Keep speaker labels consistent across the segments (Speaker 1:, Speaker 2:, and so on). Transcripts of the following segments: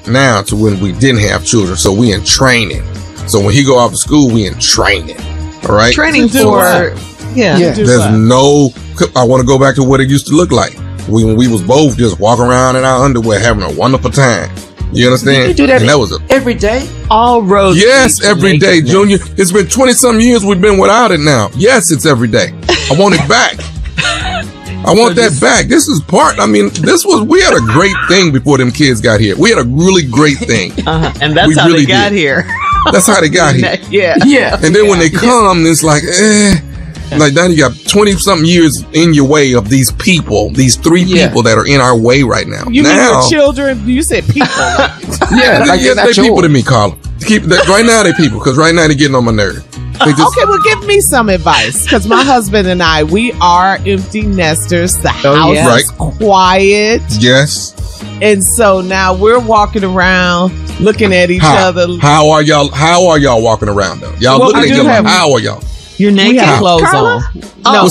Speaker 1: now to when we didn't have children. So we in training. So when he go off to school, we in training. All right.
Speaker 2: Training for,
Speaker 1: There's no, I want to go back to what it used to look like. When we was both just walking around in our underwear having a wonderful time. You understand?
Speaker 3: You do that,
Speaker 1: and that was
Speaker 3: every day?
Speaker 2: All roads.
Speaker 1: Yes, every day, Junior. It's been 20-some years we've been without it now. Yes, it's every day. I want it back. I want that back. This is we had a great thing before them kids got here. We had a really great thing.
Speaker 2: And that's how they got here.
Speaker 1: That's how they got here.
Speaker 2: Yeah.
Speaker 1: And then when they come, it's like, like now you got 20-something years in your way of these people, these three people that are in our way right now.
Speaker 4: You mean your children? You said people.
Speaker 1: They people to me, Carla. Right now they people, because right now they're getting on my nerves.
Speaker 4: Okay, well, give me some advice, because my husband and I, we are empty nesters. The house is quiet.
Speaker 1: Yes.
Speaker 4: And so now we're walking around looking at each other.
Speaker 1: How are y'all walking around though? Y'all looking at each other. How are y'all?
Speaker 2: You're naked.
Speaker 4: We have clothes
Speaker 2: Carla?
Speaker 4: on. No,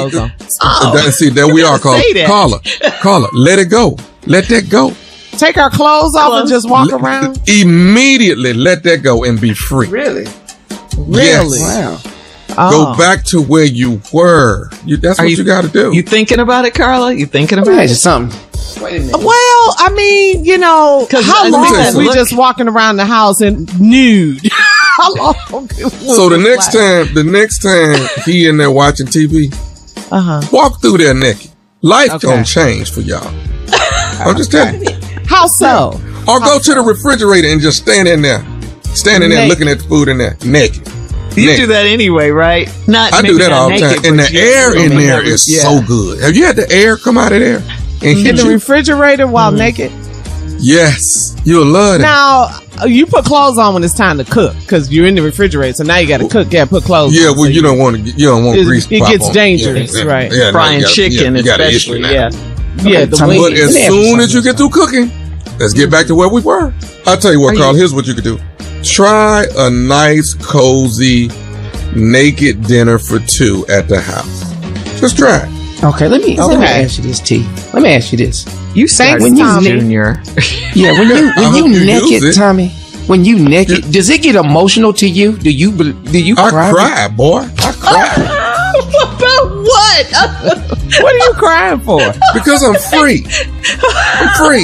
Speaker 1: see, there we are, Carla. Carla, let it go. Let that go.
Speaker 4: Take our clothes off and just walk around?
Speaker 1: Immediately let that go and be free.
Speaker 3: Really?
Speaker 1: Yes.
Speaker 3: Wow.
Speaker 1: Go back to where you were. That's what you got to do.
Speaker 2: You thinking about it, Carla? You thinking about it?
Speaker 3: Something. Wait a minute.
Speaker 4: Well, I mean, how long are we just walking around the house and nude? How long?
Speaker 1: So the next time he in there watching TV, walk through there naked. Life gonna change for y'all. I'm just telling you.
Speaker 4: How so?
Speaker 1: Or go to the refrigerator and just stand in there looking at the food in there naked.
Speaker 2: You do that anyway, right?
Speaker 1: I do that all the time. And the air in there is so good. Have you had the air come out of there?
Speaker 4: In the refrigerator while naked?
Speaker 1: Yes. You'll love that.
Speaker 4: Now, you put clothes on when it's time to cook, because you're in the refrigerator, so now you got to cook. Yeah, put clothes on.
Speaker 1: Yeah, well, you don't want grease to
Speaker 4: it
Speaker 1: pop
Speaker 4: gets
Speaker 1: on.
Speaker 4: dangerous, right?
Speaker 1: Yeah,
Speaker 2: frying chicken, especially.
Speaker 4: Yeah,
Speaker 1: but as soon as you get through cooking, let's get back to where we were. I'll tell you what, Carl, here's what you could do. Try a nice, cozy, naked dinner for two at the house. Just try it.
Speaker 3: Okay, let me ask you this, T. Let me ask you this.
Speaker 2: You say when you Junior.
Speaker 3: Yeah, when you naked, Tommy. When you naked, does it get emotional to you? Do you cry?
Speaker 1: I cry, boy. I cry.
Speaker 2: About what?
Speaker 4: What are you crying for?
Speaker 1: Because I'm free. I'm free.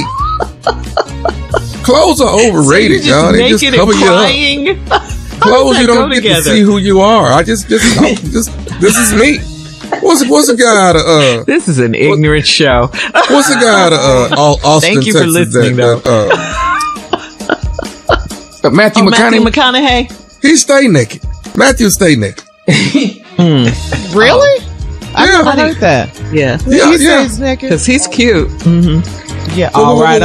Speaker 1: Clothes are overrated, y'all. They just cover you up. Clothes, you don't get to see who you are. This is me. What's a guy out of
Speaker 2: this is an ignorant show.
Speaker 1: What's a guy out of Austin,
Speaker 2: Thank you
Speaker 1: Texas,
Speaker 2: for listening, though.
Speaker 3: Matthew
Speaker 2: McConaughey.
Speaker 1: He stay naked. Matthew stay naked.
Speaker 4: Really? I never heard that.
Speaker 2: Yeah.
Speaker 4: He stays naked
Speaker 2: because he's cute.
Speaker 4: Yeah. All right.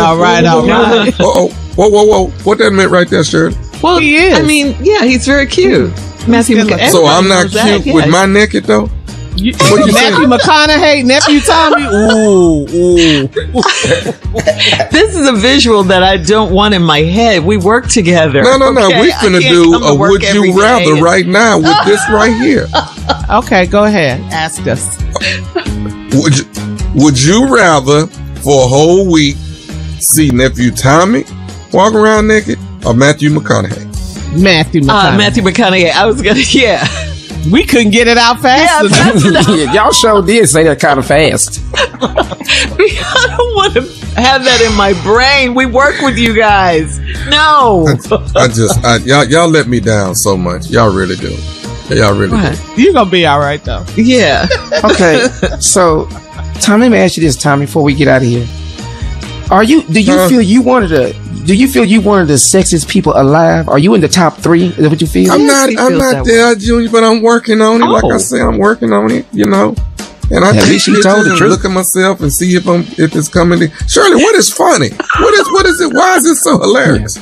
Speaker 1: Whoa. What that meant right there, Shirley?
Speaker 2: Well,
Speaker 4: he is.
Speaker 2: I mean, yeah, he's very cute. Matthew McConaughey.
Speaker 1: So I'm not cute with my naked though?
Speaker 4: Matthew McConaughey, nephew Tommy. Ooh.
Speaker 2: This is a visual that I don't want in my head. We work together.
Speaker 1: No. We finna do a would you rather right now with this right here.
Speaker 4: Okay, go ahead. Ask us.
Speaker 1: Would you rather for a whole week see nephew Tommy walk around naked or Matthew McConaughey?
Speaker 4: Matthew
Speaker 2: McConaughey. I was gonna,
Speaker 4: We couldn't get it out fast enough.
Speaker 3: Y'all sure did say that kind of fast.
Speaker 2: I don't want to have that in my brain. We work with you guys. No.
Speaker 1: Y'all let me down so much. Y'all really do. Y'all really do.
Speaker 4: You're going to be all right, though.
Speaker 2: Yeah.
Speaker 3: Okay. So, Tom, let me ask you this, Tommy, before we get out of here. Do you feel you one of the sexiest people alive? Are you in the top 3? Is that what you feel?
Speaker 1: I'm not there, Junior, but I'm working on it. Like I say, I'm working on it, And I take pictures and look at myself and see if it's coming in. Shirley, what is funny? What is it? Why is it so hilarious?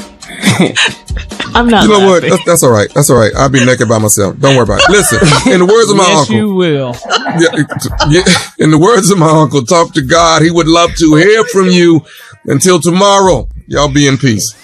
Speaker 2: I'm not.
Speaker 1: You know what? That's all right. That's all right. I'll be naked by myself. Don't worry about it. Listen, in the words of my uncle.
Speaker 4: You will.
Speaker 1: In the words of my uncle, talk to God. He would love to hear from you. Until tomorrow, y'all be in peace.